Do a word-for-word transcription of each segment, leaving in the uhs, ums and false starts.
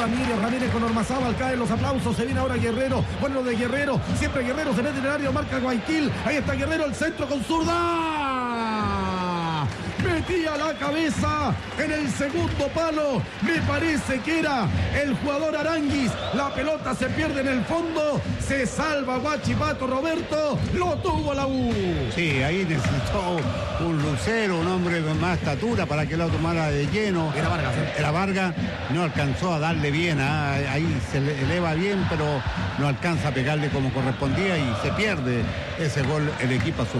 Ramírez, Ramírez con Ormazábal, caen los aplausos, se viene ahora Guerrero, bueno de Guerrero, siempre Guerrero se mete en el área, marca Guayaquil, ahí está Guerrero, el centro con zurda, metía la cabeza en el segundo palo, me parece que era el jugador Aranguis, la pelota se pierde en el fondo, se salva Huachipato Roberto, lo tuvo la U. Sí, ahí necesitó un lucero, un hombre con más estatura para que lo tomara de lleno. Era Vargas. ¿eh? Era Vargas, no alcanzó a darle bien, ¿eh? Ahí se le eleva bien, pero no alcanza a pegarle como correspondía y se pierde ese gol el equipo azul.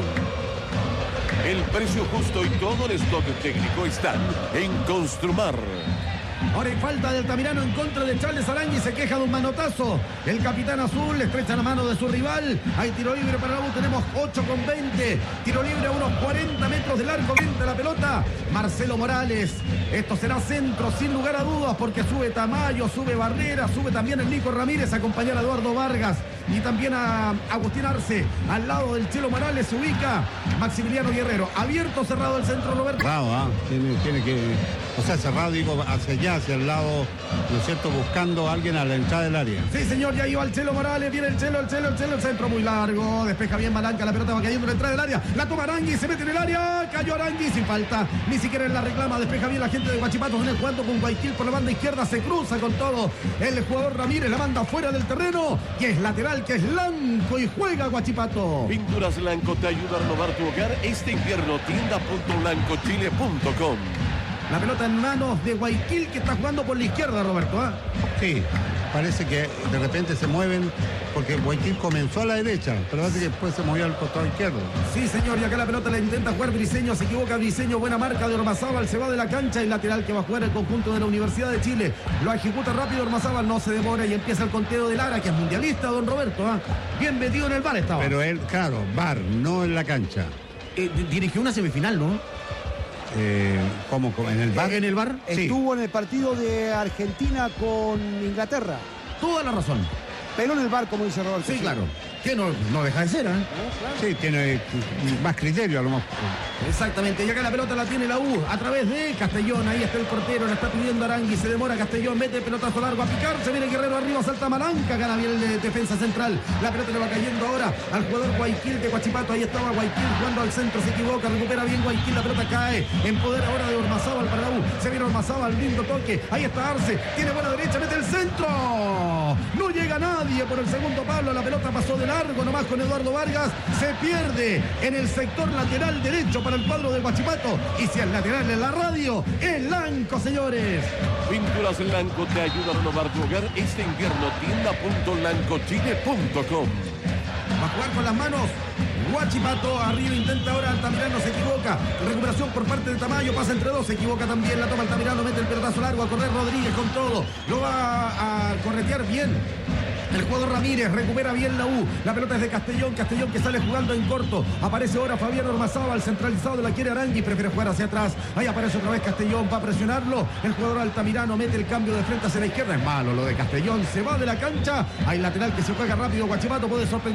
El precio justo y todo el stock técnico están en Construmar. Ahora hay falta del Altamirano en contra de Charles Aranguis, se queja de un manotazo. El capitán azul le estrecha la mano de su rival. Hay tiro libre para la U, tenemos ocho con veinte. Tiro libre a unos cuarenta metros de largo, lenta la pelota. Marcelo Morales, esto será centro sin lugar a dudas porque sube Tamayo, sube Barrera, sube también el Nico Ramírez a acompañar a Eduardo Vargas y también a Agustín Arce. Al lado del Chelo Morales se ubica Maximiliano Guerrero. Abierto, cerrado el centro, Roberto. Cerrado, ¿eh? tiene, tiene que, o sea, cerrado, digo, hacia allá, hacia el lado, ¿no es cierto?, buscando a alguien a la entrada del área. Sí, señor, ya iba el Chelo Morales, viene el Chelo, el Chelo, el Chelo, el centro muy largo, despeja bien Malanca, la pelota va cayendo en la entrada del área, la toma Aranguis, se mete en el área, cayó Aranguis sin falta, ni siquiera en la reclama, despeja bien la gente de Huachipato, viene jugando con Guayaquil por la banda izquierda, se cruza con todo, el jugador Ramírez la manda fuera del terreno, que es lateral, que es Lanco y juega Huachipato. Pinturas Lanco te ayuda a renovar tu hogar este invierno, tienda punto blanco chile punto com. La pelota en manos de Guayaquil que está jugando por la izquierda, Roberto. ¿eh? Sí, parece que de repente se mueven porque Guayaquil comenzó a la derecha, pero parece que después se movió al costado izquierdo. Sí, señor, y acá la pelota la intenta jugar Briseño, se equivoca Briseño, buena marca de Ormazábal, se va de la cancha y lateral que va a jugar el conjunto de la Universidad de Chile. Lo ejecuta rápido Ormazábal, no se demora y empieza el conteo de Lara, que es mundialista, don Roberto. ¿eh? Bien metido en el bar estaba. Pero él, claro, bar, no en la cancha. Eh, dirigió una semifinal, ¿no? Eh, ¿Cómo? ¿En el bar? ¿En el bar? Sí. Estuvo en el partido de Argentina con Inglaterra. Toda la razón. Pero en el bar, como dice Roberto. Sí, claro. Que no, no deja de ser, ¿eh? Sí, tiene más criterio a lo mejor. Exactamente, y acá la pelota la tiene la U a través de Castellón, ahí está el portero, la está pidiendo Aranguis, se demora Castellón, mete pelotazo largo a picar, se viene Guerrero arriba, salta Malanca, gana bien el de defensa central, la pelota le va cayendo ahora al jugador Guayaquil de Huachipato, ahí estaba Guayaquil jugando al centro, se equivoca, recupera bien Guayaquil, la pelota cae en poder ahora de Ormazábal para la U, se viene Ormazábal, lindo toque, ahí está Arce, tiene buena derecha, mete el centro, no llega nadie por el segundo palo, la pelota pasó de largo nomás con Eduardo Vargas, se pierde en el sector lateral derecho para el cuadro de Huachipato, y si es lateral en la radio, es Lanco, señores. Pinturas Lanco te ayuda a renovar tu hogar este invierno, tienda punto blanco chile punto com. Va a jugar con las manos Huachipato, arriba intenta ahora Altamirano, se equivoca, recuperación por parte de Tamayo, pasa entre dos, se equivoca también, la toma Altamirano, mete el pelotazo largo a correr Rodríguez con todo, lo va a corretear bien el jugador Ramírez, recupera bien la U, la pelota es de Castellón, Castellón que sale jugando en corto, aparece ahora Fabián Ormazábal, centralizado, la quiere Aranguis, prefiere jugar hacia atrás, ahí aparece otra vez Castellón, va a presionarlo, el jugador Altamirano mete el cambio de frente hacia la izquierda, es malo lo de Castellón, se va de la cancha, hay lateral que se juega rápido, Huachipato puede sorprender